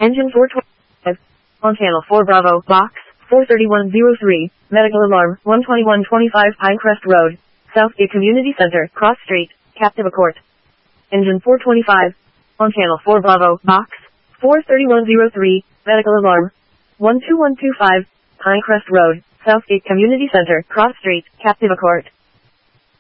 Engine 425. On channel 4 Bravo, box 43103, medical alarm 12125 Pinecrest Road, Southgate Community Center, Cross Street, Captiva Court. Engine 425. On channel 4 Bravo, box 43103, medical alarm 12125 Pinecrest Road, Southgate Community Center, Cross Street, Captiva Court.